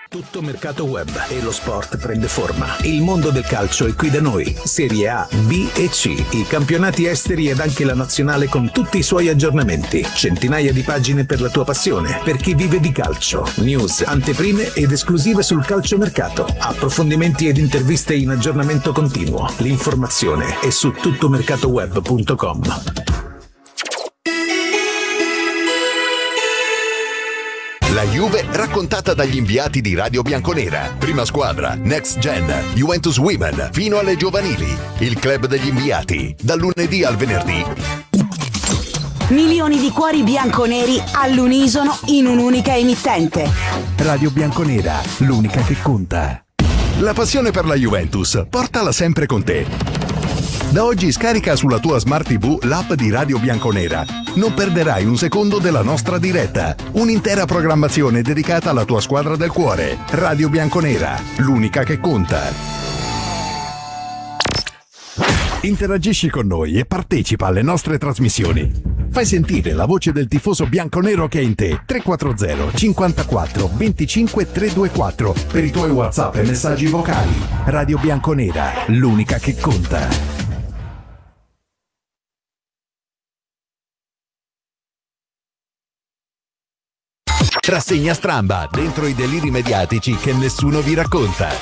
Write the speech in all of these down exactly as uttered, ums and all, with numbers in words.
Tutto mercato web e lo sport prende forma. Il mondo del calcio è qui da noi. Serie A, B e C, i campionati esteri ed anche la nazionale con tutti i suoi aggiornamenti. Centinaia di pagine per la tua passione, per chi vive di calcio. News, anteprime ed esclusive sul calciomercato. Approfondimenti ed interviste in aggiornamento continuo. L'informazione è su tuttomercatoweb punto com. La Juve raccontata dagli inviati di Radio Bianconera. Prima squadra, Next Gen, Juventus Women, fino alle giovanili. Il club degli inviati, dal lunedì al venerdì. Milioni di cuori bianconeri all'unisono in un'unica emittente. Radio Bianconera, l'unica che conta. La passione per la Juventus, portala sempre con te. Da oggi scarica sulla tua Smart tivù l'app di Radio Bianconera. Non perderai un secondo della nostra diretta. Un'intera programmazione dedicata alla tua squadra del cuore. Radio Bianconera, l'unica che conta. Interagisci con noi e partecipa alle nostre trasmissioni. Fai sentire la voce del tifoso bianconero che è in te. tre quattro zero cinquantaquattro venticinque trecentoventiquattro per i tuoi WhatsApp e messaggi vocali. Radio Bianconera, l'unica che conta. Rassegna stramba, dentro i deliri mediatici che nessuno vi racconta.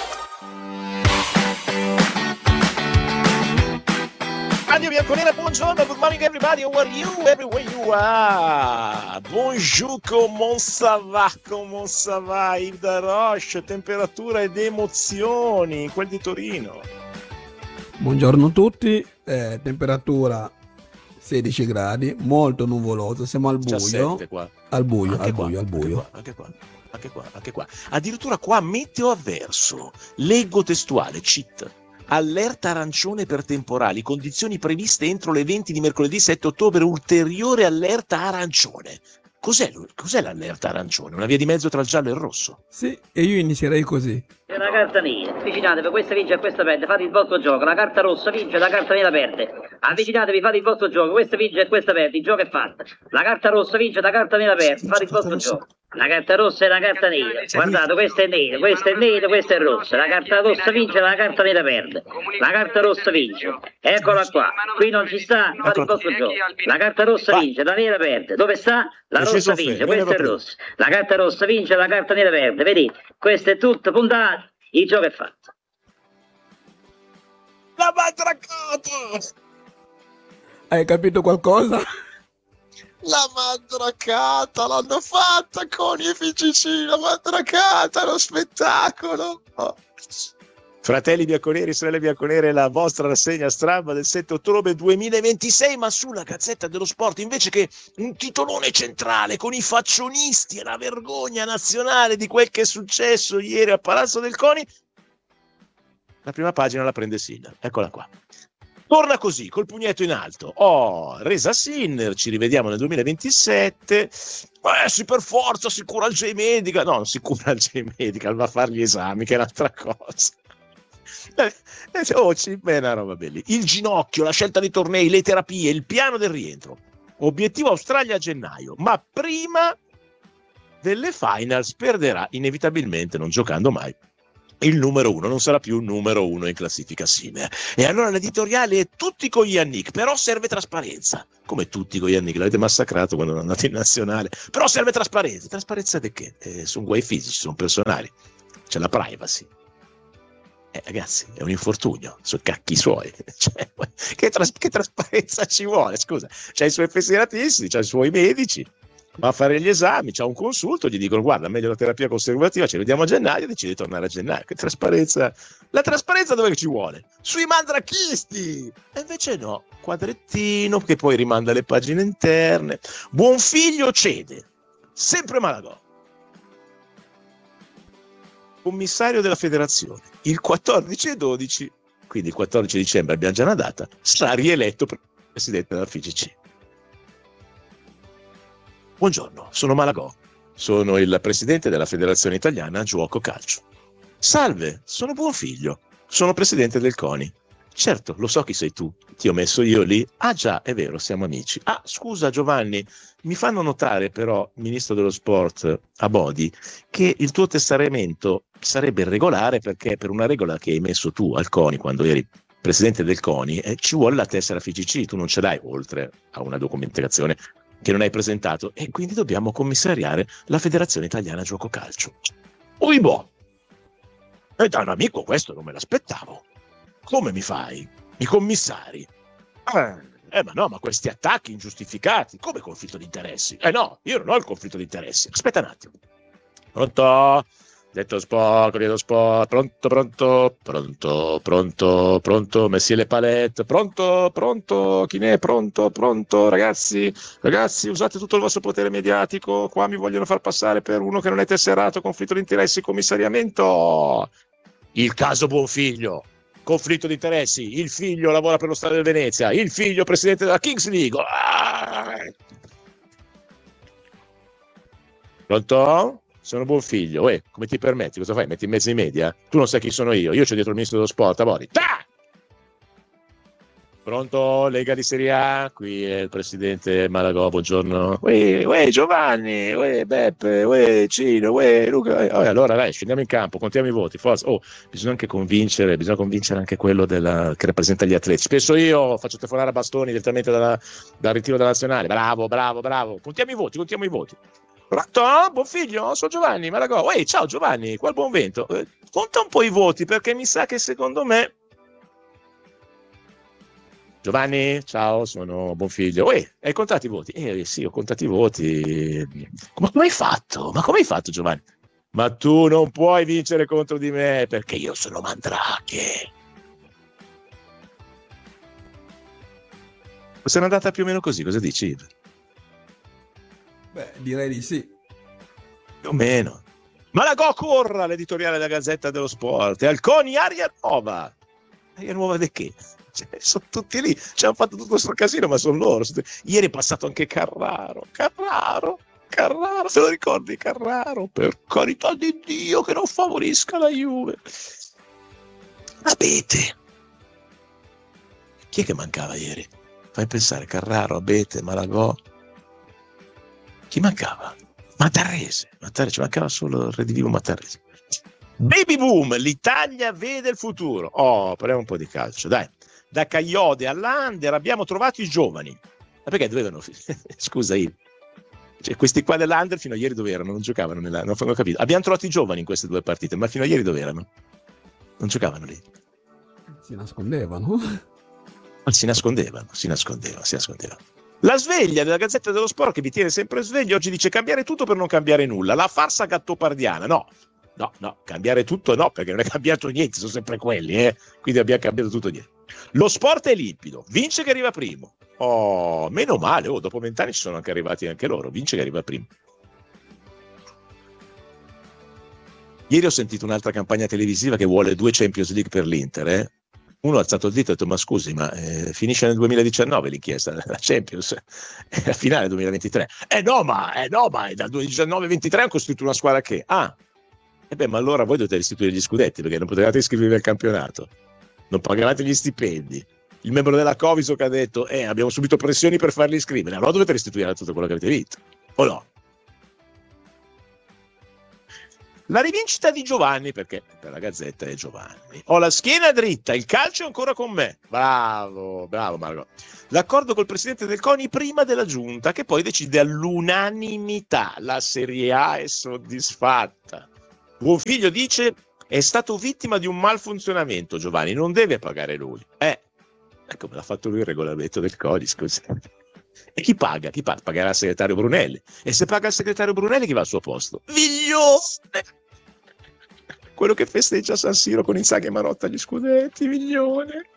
Radio Bianconera, buongiorno, good morning everybody, how are you, everywhere you are. Bonjour, comment ça va, comment ça va, Yves da Roche, temperatura ed emozioni in quel di Torino. Buongiorno a tutti, eh, temperatura sedici gradi, molto nuvoloso, siamo al buio, qua. al buio, Anche al qua, buio, al buio. Anche qua, anche qua, anche qua. Addirittura qua meteo avverso, leggo testuale, cheat. Allerta arancione per temporali, condizioni previste entro le venti di mercoledì sette ottobre, ulteriore allerta arancione. Cos'è, cos'è l'allerta arancione? Una via di mezzo tra il giallo e il rosso? Sì, e io inizierei così. È una carta nera, avvicinatevi, questa vince e questa perde, fate il vostro gioco, la carta rossa vince, la carta nera perde. Avvicinatevi, fate il vostro gioco, questa vince e questa perde, il gioco è fatto. La carta rossa vince, la carta nera perde, fate il vostro gioco. La carta rossa e la carta nera, guardate, questa è nera, questa è nera, questa è rossa, la carta rossa vince, la carta nera perde, la carta rossa vince, eccola qua, qui non ci sta, fate il vostro gioco, la carta rossa vince, la nera perde, dove sta? La rossa vince, questa è rossa, la carta rossa vince, la carta nera perde, vedete, questo è tutto puntato, il gioco è fatto. La mandracata! Hai capito qualcosa? La mandracata l'hanno fatta con i F C C, la mandracata, lo spettacolo. Oh. Fratelli bianconeri, sorelle bianconere, la vostra rassegna stramba del sette ottobre duemilaventisei, ma sulla Gazzetta dello Sport, invece che un titolone centrale con i faccionisti e la vergogna nazionale di quel che è successo ieri a Palazzo del Coni, la prima pagina la prende Sinner, eccola qua. Torna così, col pugnetto in alto. Oh, Reza Sinner, ci rivediamo nel duemilaventisette. Eh, sì, per forza, si cura il J-Medical. No, non si cura il J-Medical, va a fare gli esami, che è un'altra cosa. Eh, eh, oh, sì, beh, una roba bella. Il ginocchio, la scelta dei tornei, le terapie, il piano del rientro. Obiettivo Australia a gennaio, ma prima delle finals perderà inevitabilmente, non giocando mai, il numero uno, non sarà più il numero uno in classifica Sinner. E allora l'editoriale è tutti con Yannick, però serve trasparenza. Come tutti con Yannick, l'avete massacrato quando è andato in nazionale. Però serve trasparenza. Trasparenza di che? Eh, sono guai fisici, sono personali. C'è la privacy. Eh, ragazzi, è un infortunio, sono cacchi suoi. Cioè, che, tras- che trasparenza ci vuole? Scusa, c'ha i suoi festinatisti, c'ha i suoi medici. Va a fare gli esami, c'ha un consulto, gli dicono guarda, meglio la terapia conservativa, ci vediamo a gennaio, decide di tornare a gennaio. Che trasparenza, la trasparenza dove ci vuole? Sui mandrachisti! E invece no, quadrettino che poi rimanda le pagine interne. Buon figlio cede, sempre Malagò. Commissario della federazione, il quattordici e dodici, quindi il quattordici dicembre abbiamo già una data, sarà rieletto presidente della F I G C. Buongiorno, sono Malagò, sono il presidente della Federazione Italiana Giuoco Calcio. Salve, sono Buonfiglio, sono presidente del CONI. Certo, lo so chi sei tu, ti ho messo io lì. Ah già, è vero, siamo amici. Ah, scusa Giovanni, mi fanno notare però, ministro dello sport Abodi, che il tuo tesseramento sarebbe irregolare perché per una regola che hai messo tu al CONI quando eri presidente del CONI eh, ci vuole la tessera F I G C, tu non ce l'hai oltre a una documentazione che non hai presentato e quindi dobbiamo commissariare la Federazione Italiana Gioco Calcio. Uibo! E da un amico questo non me l'aspettavo. Come mi fai? I commissari? Eh, eh, ma no, ma questi attacchi ingiustificati, come conflitto di interessi? Eh no, io non ho il conflitto di interessi. Aspetta un attimo. Pronto? Detto sport, detto sport, pronto, pronto, pronto, pronto, pronto, messi le palette, pronto, pronto, chi ne è pronto, pronto, ragazzi, ragazzi, usate tutto il vostro potere mediatico, qua mi vogliono far passare per uno che non è tesserato, conflitto di interessi, commissariamento. Il caso Buonfiglio. Conflitto di interessi, il figlio lavora per lo Stadio del Venezia, il figlio presidente della Kings League. Ah! Pronto? Sono Buonfiglio. Uè, come ti permetti? Cosa fai? Metti in mezzo ai media? Tu non sai chi sono io, io c'ho dietro il ministro dello sport, Abodi. Ta! Pronto? Lega di Serie A? Qui è il presidente Malagò, buongiorno. Uè, uè Giovanni, uè Beppe, uè Cino, uè Luca. Uè. Allora dai, scendiamo in campo, contiamo i voti, forza. Oh, bisogna anche convincere, bisogna convincere anche quello della, che rappresenta gli atleti. Spesso io faccio telefonare a bastoni direttamente dalla, dal ritiro della nazionale. Bravo, bravo, bravo. Contiamo i voti, contiamo i voti. Pronto? Buonfiglio? Sono Giovanni Malagò. Uè, ciao Giovanni, qua il buon vento. Eh, conta un po' i voti perché mi sa che secondo me... Giovanni, ciao, sono Buonfiglio. Uè, hai contato i voti? Eh sì, ho contato i voti. Ma come hai fatto? Ma come hai fatto, Giovanni? Ma tu non puoi vincere contro di me perché io sono Mandrake. Se n'è andata più o meno così, cosa dici? Beh, direi di sì. Più o meno. Malagò corra l'editoriale della Gazzetta dello Sport. E Alconi aria nuova. Aria nuova di che? Cioè, sono tutti lì, ci hanno fatto tutto questo casino, ma sono loro. Ieri è passato anche Carraro, Carraro, Carraro, te lo ricordi Carraro? Per carità di Dio che non favorisca la Juve. Abete. Chi è che mancava ieri? Fai pensare, Carraro, Abete, Malagò. Chi mancava? Matarrese, Matarrese, ci mancava solo il redivivo Matarrese. Baby boom, l'Italia vede il futuro. Oh, parliamo un po' di calcio, dai. Da Cagliode all'Under abbiamo trovato i giovani. Ma perché dovevano? Scusa, io. Cioè, questi qua dell'Under fino a ieri dove erano? Non giocavano nella... Non ho capito. Abbiamo trovato i giovani in queste due partite, ma fino a ieri dove erano? Non giocavano lì. Si nascondevano. Si nascondevano, si nascondevano, si nascondevano. La sveglia della Gazzetta dello Sport che vi tiene sempre svegli oggi dice cambiare tutto per non cambiare nulla. La farsa gattopardiana, no. No, no, cambiare tutto no, perché non è cambiato niente, sono sempre quelli, eh. Quindi abbiamo cambiato tutto niente. Lo sport è limpido, vince che arriva primo. Oh, meno male, oh, dopo vent'anni ci sono anche arrivati anche loro, vince che arriva primo. Ieri ho sentito un'altra campagna televisiva che vuole due Champions League per l'Inter, eh. Uno ha alzato il dito e ha detto, ma scusi, ma eh, finisce nel duemiladiciannove l'inchiesta, la Champions, è la finale duemilaventitré. Eh no, ma, eh no, ma dal duemiladiciannove ventitré hanno costruito una squadra che... Ah, e beh, ma allora voi dovete restituire gli scudetti, perché non potevate iscrivervi al campionato. Non pagavate gli stipendi. Il membro della Coviso che ha detto, eh, abbiamo subito pressioni per farli iscrivere, allora dovete restituire tutto quello che avete vinto. O no? La rivincita di Giovanni, perché per la Gazzetta è Giovanni. Ho la schiena dritta, il calcio è ancora con me. Bravo, bravo Marco. L'accordo col presidente del CONI prima della giunta, che poi decide all'unanimità. La Serie A è soddisfatta. Buonfiglio dice, è stato vittima di un malfunzionamento, Giovanni, non deve pagare lui. Eh, come l'ha fatto lui il regolamento del CONI, scusa. E chi paga? Chi paga? Pagherà il segretario Brunelli. E se paga il segretario Brunelli, chi va al suo posto? Viglione! Quello che festeggia a San Siro con Inzaghi e Marotta gli scudetti, Viglione.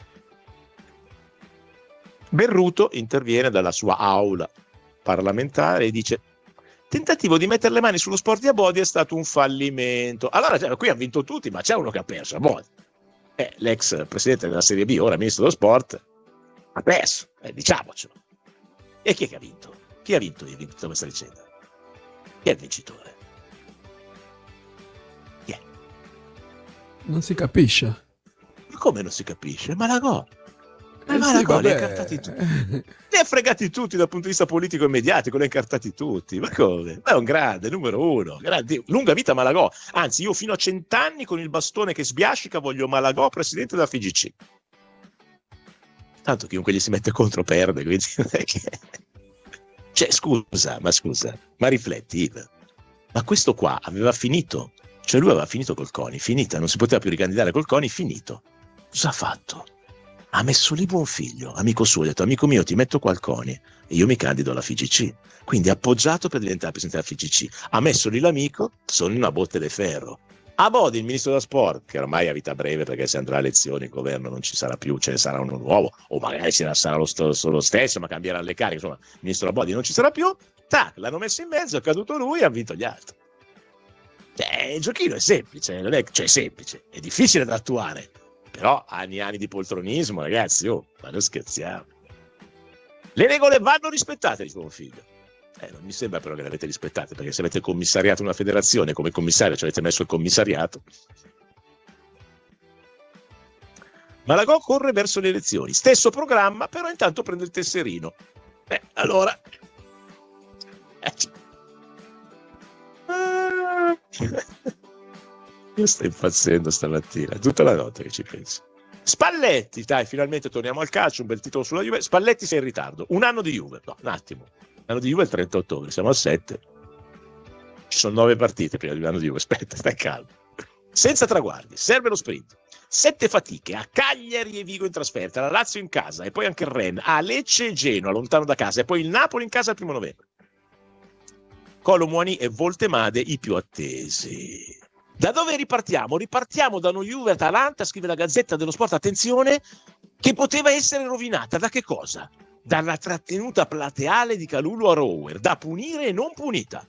Berruto interviene dalla sua aula parlamentare e dice: tentativo di mettere le mani sullo sport di Abodi è stato un fallimento. Allora, cioè, qui hanno vinto tutti, ma c'è uno che ha perso, Abodi. Eh, l'ex presidente della Serie B, ora ministro dello sport, ha perso, eh, diciamocelo. E chi è che ha vinto? Chi ha vinto in tutta questa vicenda? Chi è il vincitore? Chi è? Non si capisce. come non si capisce? Malagò. Ma Eh Malagò sì, li ha vabbè. incartati tutti. Li ha fregati tutti dal punto di vista politico e mediatico, li ha incartati tutti. Ma come? Ma è un grande, numero uno. Grande, lunga vita Malagò. Anzi, io fino a cent'anni con il bastone che sbiascica voglio Malagò presidente della F I G C. Tanto chiunque gli si mette contro perde, quindi non è che... Cioè, scusa, ma scusa, ma rifletti, Yves. Ma questo qua aveva finito. Cioè lui aveva finito col CONI, finita, non si poteva più ricandidare col CONI, finito. Cosa ha fatto? Ha messo lì Buonfiglio, amico suo, ha detto amico mio ti metto qua al CONI e io mi candido alla F I G C. Quindi ha appoggiato per diventare presidente della F I G C. Ha messo lì l'amico, sono in una botte di ferro. A Bodi, il ministro della sport, che ormai ha vita breve perché se andrà a elezioni il governo non ci sarà più, ce ne sarà uno nuovo, o magari ce ne sarà lo, sto, lo stesso, ma cambieranno le cariche, insomma, il ministro della Bodi non ci sarà più, tac, l'hanno messo in mezzo, è caduto lui e ha vinto gli altri. Cioè, il giochino è semplice, non è, cioè, è semplice, è difficile da attuare, però anni e anni di poltronismo, ragazzi, oh, ma non scherziamo. Le regole vanno rispettate, dice Buonfiglio. Eh, non mi sembra però che le avete rispettate, perché se avete commissariato una federazione come commissario ci avete messo il commissariato. Malagò corre verso le elezioni, stesso programma, però intanto prende il tesserino. Eh, allora... Eh, io sto impazzendo stamattina, tutta la notte che ci penso. Spalletti, dai, finalmente torniamo al calcio, un bel titolo sulla Juve. Spalletti sei in ritardo, un anno di Juve, no, un attimo, l'anno di Juve è il trenta ottobre, siamo al sette, ci sono nove partite prima di un anno di Juve, aspetta, stai calmo. Senza traguardi, serve lo sprint, sette fatiche a Cagliari e Vigo in trasferta, la Lazio in casa e poi anche il Rennes, a Lecce e Genoa lontano da casa e poi il Napoli in casa il primo novembre. Colomwani e Voltemade i più attesi. Da dove ripartiamo? Ripartiamo da uno Juve-Atalanta, scrive la Gazzetta dello Sport, attenzione, che poteva essere rovinata. Da che cosa? Dalla trattenuta plateale di Kalulu a Rower, da punire e non punita.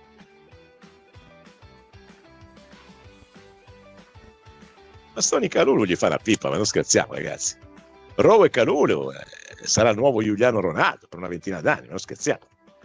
Bastoni Kalulu gli fa la pippa, ma non scherziamo, ragazzi. Rowe e Kalulu eh, sarà il nuovo Giuliano Ronaldo per una ventina d'anni, ma non scherziamo.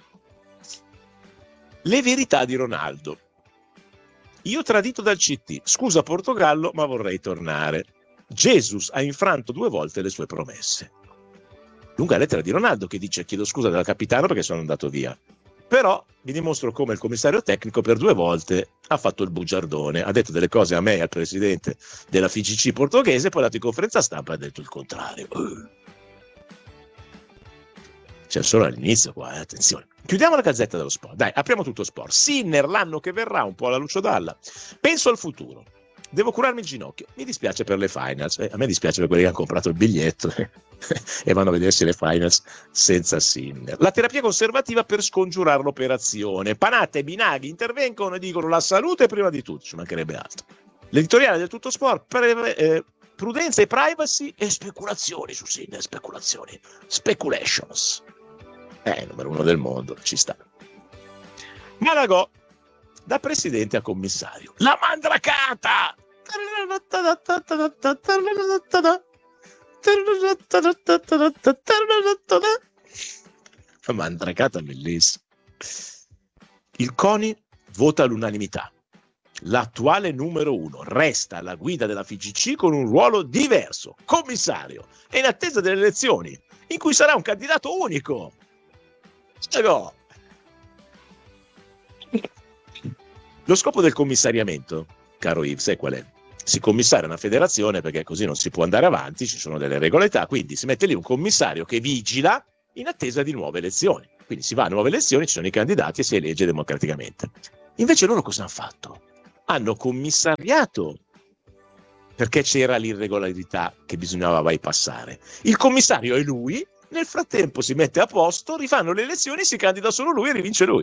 Le verità di Ronaldo. Io tradito dal C T, scusa Portogallo, ma vorrei tornare. Jesus ha infranto due volte le sue promesse. Lunga lettera di Ronaldo che dice chiedo scusa dal capitano perché sono andato via. Però vi dimostro come il commissario tecnico per due volte ha fatto il bugiardone, ha detto delle cose a me e al presidente della F I G C portoghese, poi ha dato in conferenza stampa e ha detto il contrario. C'è solo all'inizio qua, eh, attenzione. Chiudiamo la Gazzetta dello Sport, dai, apriamo tutto sport. Sinner l'anno che verrà, un po' alla Lucio Dalla. Penso al futuro. Devo curarmi il ginocchio. Mi dispiace per le finals. Eh, a me dispiace per quelli che hanno comprato il biglietto e vanno a vedersi le finals senza Sinner. La terapia conservativa per scongiurare l'operazione. Panatta e Binaghi intervengono e dicono la salute prima di tutto, ci mancherebbe altro. L'editoriale del Tutto Sport, pre- eh, prudenza e privacy e speculazioni su Sinner, speculazioni, speculations. Eh, numero uno del mondo, ci sta. Malagò, da presidente a commissario. La mandracata! La mandracata bellissima. Il CONI vota all'unanimità. L'attuale numero uno resta alla guida della F I G C con un ruolo diverso, commissario, e in attesa delle elezioni, in cui sarà un candidato unico. No. Lo scopo del commissariamento, caro Yves, sai qual è? Si commissaria una federazione perché così non si può andare avanti, ci sono delle regolarità, quindi si mette lì un commissario che vigila in attesa di nuove elezioni. Quindi si va a nuove elezioni, ci sono i candidati e si elegge democraticamente. Invece loro cosa hanno fatto? Hanno commissariato perché c'era l'irregolarità che bisognava bypassare. Il commissario è lui. Nel frattempo si mette a posto, rifanno le elezioni, si candida solo lui e rivince lui.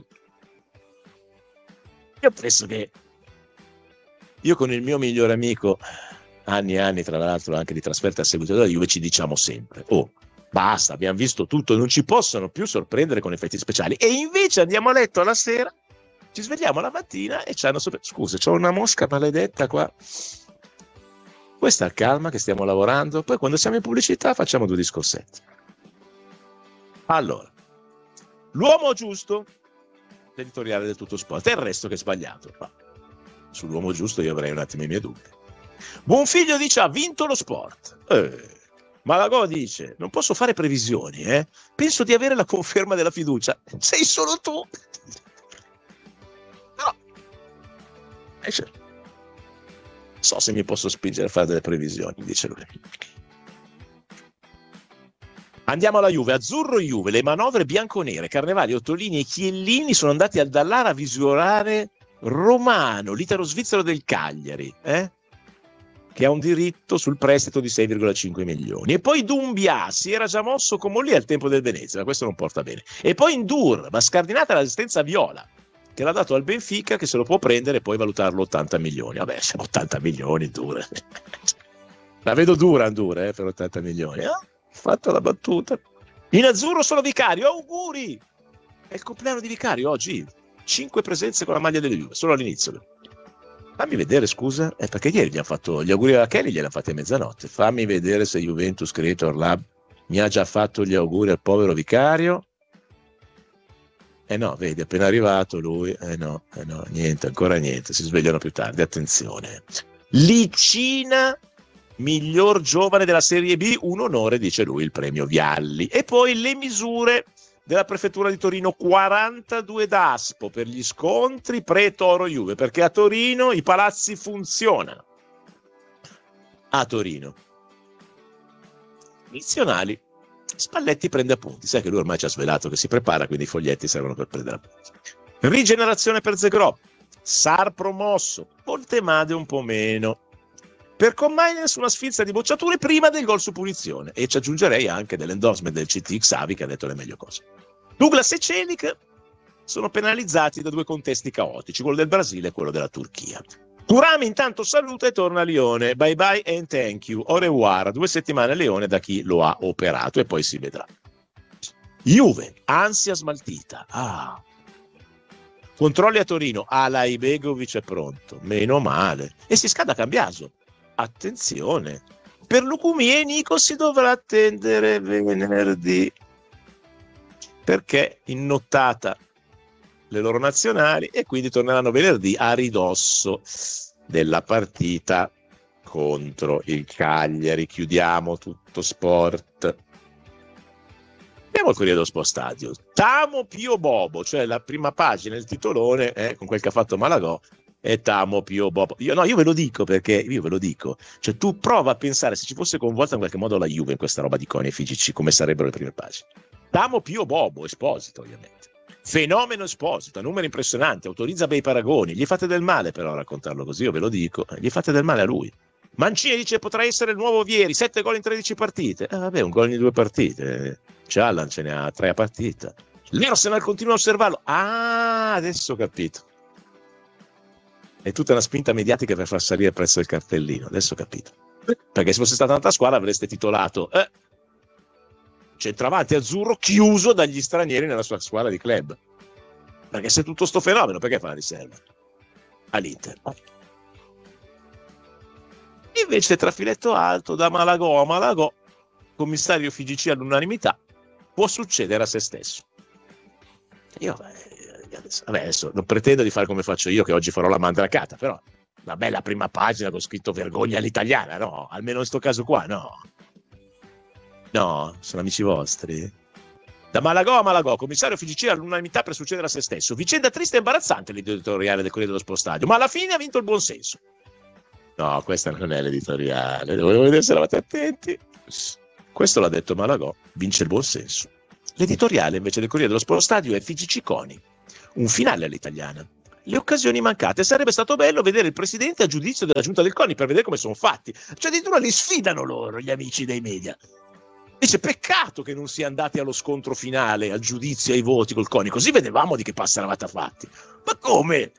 Io penso che io con il mio migliore amico, anni e anni tra l'altro anche di trasferta a seguito della Juve, ci diciamo sempre, oh, basta, abbiamo visto tutto, non ci possono più sorprendere con effetti speciali. E invece andiamo a letto alla sera, ci svegliamo la mattina e ci hanno sopra... Scusa, c'ho una mosca maledetta qua. Questa calma che stiamo lavorando, poi quando siamo in pubblicità facciamo due discorsetti. Allora, l'uomo giusto, l'editoriale del Tutto Sport, è il resto che è sbagliato. Ma sull'uomo giusto io avrei un attimo i miei dubbi. Buonfiglio dice ha vinto lo sport. Eh. Malagò dice non posso fare previsioni, eh? Penso di avere la conferma della fiducia. Sei solo tu. No. Eh, so se mi posso spingere a fare delle previsioni, dice lui. Andiamo alla Juve. Azzurro Juve, le manovre bianconere, Carnevali, Ottolini e Chiellini sono andati al Dallara a visionare Romano, l'italo-svizzero del Cagliari, eh? che ha un diritto sul prestito di sei virgola cinque milioni. E poi Dumbia si era già mosso come lì al tempo del Venezia, ma questo non porta bene. E poi Ndur, ma scardinata l'esistenza Viola, che l'ha dato al Benfica, che se lo può prendere e poi valutarlo ottanta milioni. Vabbè, siamo ottanta milioni, Ndur. La vedo dura Ndur, eh, per ottanta milioni. Eh? Fatto la battuta. In azzurro sono Vicario, auguri! È il compleanno di Vicario oggi. Cinque presenze con la maglia delle Juve, solo all'inizio. Fammi vedere, scusa, eh, perché ieri gli hanno fatto gli auguri alla Kelly, gliel'hanno fatti a mezzanotte. Fammi vedere se Juventus Creator Lab mi ha già fatto gli auguri al povero Vicario. Eh no, vedi, appena arrivato lui, eh no, eh no, niente, ancora niente, si svegliano più tardi, attenzione. Licina, miglior giovane della Serie B, un onore, dice lui, il premio Vialli. E poi le misure della prefettura di Torino, quarantadue d'Aspo per gli scontri pre-Toro Juve, perché a Torino i palazzi funzionano. A Torino. Nazionali. Spalletti prende appunti, sai che lui ormai ci ha svelato che si prepara, quindi i foglietti servono per prendere appunti. Rigenerazione per Zegro, Sar promosso, Poltemade un po' meno. Per Commines una sfilza di bocciature prima del gol su punizione, e ci aggiungerei anche dell'endorsement del C T X Avi che ha detto le meglio cose. Douglas e Celic sono penalizzati da due contesti caotici, quello del Brasile e quello della Turchia. Turami intanto saluta e torna a Lione, bye bye and thank you, au revoir, due settimane a Lione da chi lo ha operato e poi si vedrà. Juve, ansia smaltita, ah. Controlli a Torino, Alai Begovic è pronto, meno male, e si scada Cambiaso. Attenzione, per Lucumí e Nico si dovrà attendere venerdì, perché in nottata le loro nazionali e quindi torneranno venerdì a ridosso della partita contro il Cagliari. Chiudiamo tutto sport. Andiamo al Corriere dello Sport Stadio. Tamo Pio Bobo, cioè la prima pagina, il titolone, eh, con quel che ha fatto Malagò, è Tamo Pio Bobo. Io, no, io ve lo dico perché, io ve lo dico, cioè tu prova a pensare se ci fosse coinvolta in qualche modo la Juve in questa roba di Coni e F G C, come sarebbero le prime pagine. Tamo Pio Bobo, Esposito ovviamente. Fenomeno Esposito, numeri impressionanti, autorizza bei paragoni, gli fate del male però a raccontarlo così, io ve lo dico, gli fate del male a lui. Mancini dice potrà essere il nuovo Vieri, sette gol in tredici partite, eh, vabbè un gol in due partite, Ciallan ce ne ha tre a partita, l'Arsenal continua a osservarlo, ah adesso ho capito, è tutta una spinta mediatica per far salire il prezzo del cartellino, adesso ho capito, perché se fosse stata un'altra squadra avreste titolato eh, centravanti azzurro chiuso dagli stranieri nella sua squadra di club, perché se tutto sto fenomeno perché fa la riserva all'Inter? Invece trafiletto alto da Malagò a Malagò, commissario F G C all'unanimità, può succedere a se stesso. Io adesso, adesso non pretendo di fare come faccio io che oggi farò la mandracata, però una bella prima pagina con scritto vergogna all'italiana, no? Almeno in sto caso qua, no? No, sono amici vostri. Da Malagò a Malagò, commissario F G C all'unanimità per succedere a se stesso. Vicenda triste e imbarazzante l'editoriale del Corriere dello Sport Stadio, ma alla fine ha vinto il buon senso. No, questa non è l'editoriale, volevo vedere se eravate attenti. Questo l'ha detto Malagò, vince il buon senso. L'editoriale invece del Corriere dello Sport Stadio è F G C Coni, un finale all'italiana. Le occasioni mancate, sarebbe stato bello vedere il presidente a giudizio della giunta del Coni per vedere come sono fatti. Cioè addirittura li sfidano loro, gli amici dei media. Dice peccato che non sia andati allo scontro finale, al giudizio, ai voti col Coni, così vedevamo di che passa eravate fatti. Ma come?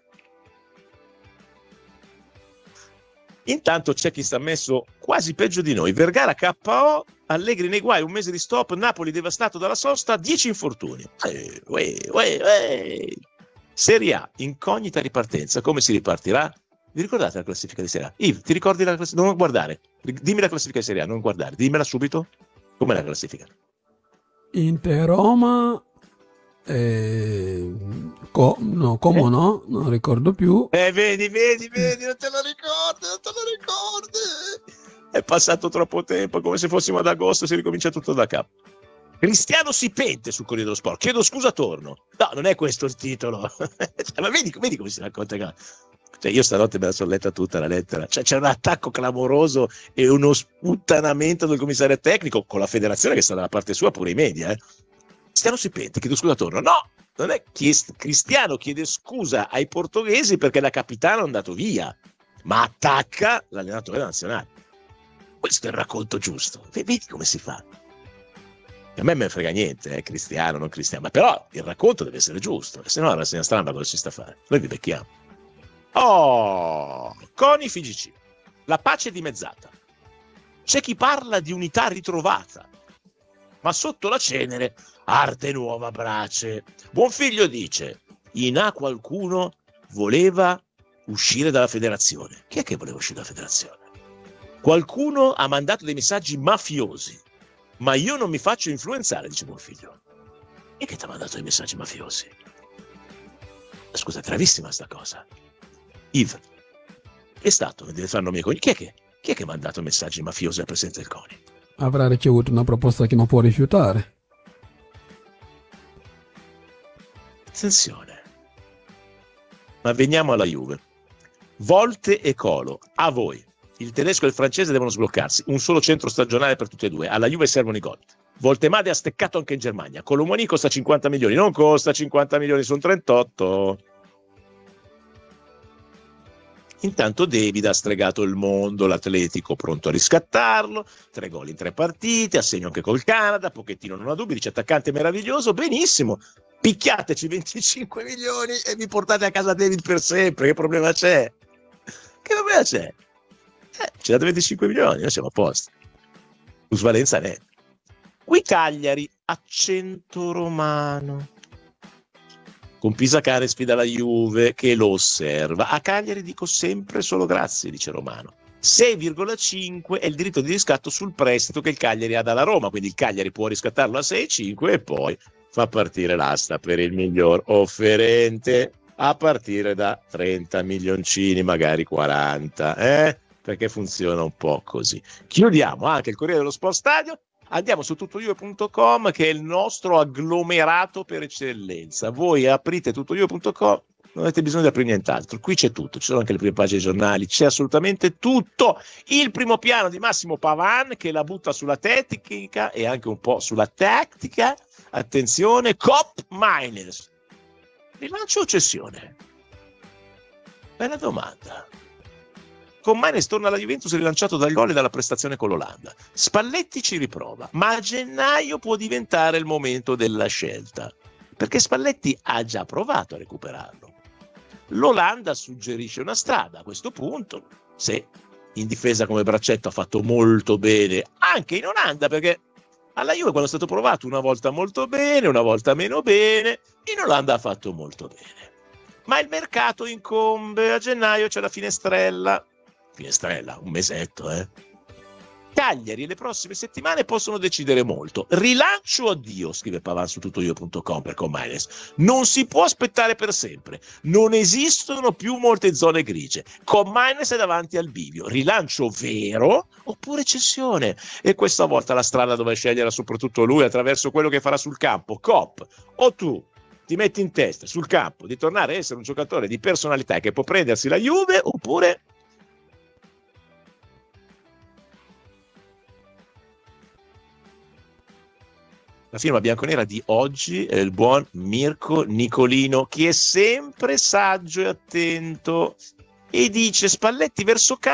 Intanto c'è chi sta messo quasi peggio di noi. Vergara K O, Allegri nei guai, un mese di stop, Napoli devastato dalla sosta, dieci infortuni. Eh, uè, uè, uè. Serie A, incognita ripartenza, come si ripartirà? Vi ricordate la classifica di Serie A? Yves, ti ricordi la classifica? Non guardare, dimmi la classifica di Serie A, non guardare, dimmela subito. Com'è la classifica? Inter Roma Eh, co- no, come Eh? no? Non ricordo più. Eh, vedi, vedi, vedi, non te lo ricordi, non te lo ricordi. È passato troppo tempo, come se fossimo ad agosto, si ricomincia tutto da capo. Cristiano si pente sul Corriere dello Sport. Chiedo scusa, torno. No, non è questo il titolo. Ma vedi, vedi come si racconta. Cioè, io stanotte me la sono letta tutta la lettera. Cioè, c'è un attacco clamoroso e uno sputtanamento del commissario tecnico con la federazione che sta dalla parte sua, pure i media. Eh. Cristiano si pente, chiedo scusa, torno. No, non è chiest- Cristiano chiede scusa ai portoghesi perché la capitana è andato via, ma attacca l'allenatore nazionale. Questo è il racconto giusto. Vedi come si fa. A me me ne frega niente, eh, Cristiano, non Cristiano, ma però il racconto deve essere giusto, se no la rassegna stampa cosa si sta a fare? Noi vi becchiamo. Oh, con i F G C, la pace dimezzata. C'è chi parla di unità ritrovata, ma sotto la cenere arte nuova brace. Buonfiglio dice, in A qualcuno voleva uscire dalla federazione. Chi è che voleva uscire dalla federazione? Qualcuno ha mandato dei messaggi mafiosi. Ma io non mi faccio influenzare, dice Buonfiglio. E che ti ha mandato dei messaggi mafiosi? Scusa, è gravissima sta cosa. Yves, è stato, mi deve fare nome e cognomi. Chi è che, chi è che ha mandato messaggi mafiosi al presidente del CONI? Avrà ricevuto una proposta che non può rifiutare. Attenzione. Ma veniamo alla Juve. Volte e Colo, a voi. Il tedesco e il francese devono sbloccarsi. Un solo centro stagionale per tutti e due. Alla Juve servono i gol. Voltemade ha steccato anche in Germania. Colomoni costa cinquanta milioni. Non costa cinquanta milioni, sono trentotto. Intanto David ha stregato il mondo, l'Atletico pronto a riscattarlo. Tre gol in tre partite, assegno anche col Canada. Pochettino non ha dubbi, dice attaccante meraviglioso. Benissimo. Picchiateci venticinque milioni e vi portate a casa David per sempre. Che problema c'è? Che problema c'è? Eh, ci date venticinque milioni, noi siamo a posto. Plusvalenza netta. Qui Cagliari, accento romano. Con Pisacane sfida la Juve che lo osserva. A Cagliari dico sempre solo grazie, dice Romano. sei virgola cinque è il diritto di riscatto sul prestito che il Cagliari ha dalla Roma, quindi il Cagliari può riscattarlo a sei virgola cinque e poi fa partire l'asta per il miglior offerente a partire da trenta milioncini, magari quaranta, eh? Perché funziona un po' così. Chiudiamo anche il Corriere dello Sport Stadio, andiamo su tuttojuve punto com che è il nostro agglomerato per eccellenza. Voi aprite tuttojuve punto com, non avete bisogno di aprire nient'altro, qui c'è tutto, ci sono anche le prime pagine dei giornali, c'è assolutamente tutto. Il primo piano di Massimo Pavan che la butta sulla tecnica e anche un po' sulla tattica. Attenzione, Cop Miners, rilancio o cessione? Bella domanda. Con Maines torna alla Juventus rilanciato dal gol e dalla prestazione con l'Olanda. Spalletti ci riprova, ma a gennaio può diventare il momento della scelta, perché Spalletti ha già provato a recuperarlo. L'Olanda suggerisce una strada a questo punto, se in difesa come braccetto ha fatto molto bene anche in Olanda, perché alla Juve quando è stato provato una volta molto bene, una volta meno bene, in Olanda ha fatto molto bene. Ma il mercato incombe, a gennaio c'è la finestrella. Finestrella, un mesetto, eh. Cagliari le prossime settimane possono decidere molto. Rilancio o addio, scrive Pavan su tuttojuve punto com per Comaines. Non si può aspettare per sempre. Non esistono più molte zone grigie. Comaines è davanti al bivio. Rilancio vero oppure cessione? E questa volta la strada dove scegliere soprattutto lui attraverso quello che farà sul campo. Cop, o tu ti metti in testa sul campo di tornare a essere un giocatore di personalità che può prendersi la Juve, oppure la firma bianconera di oggi è il buon Mirko Nicolino, che è sempre saggio e attento e dice Spalletti verso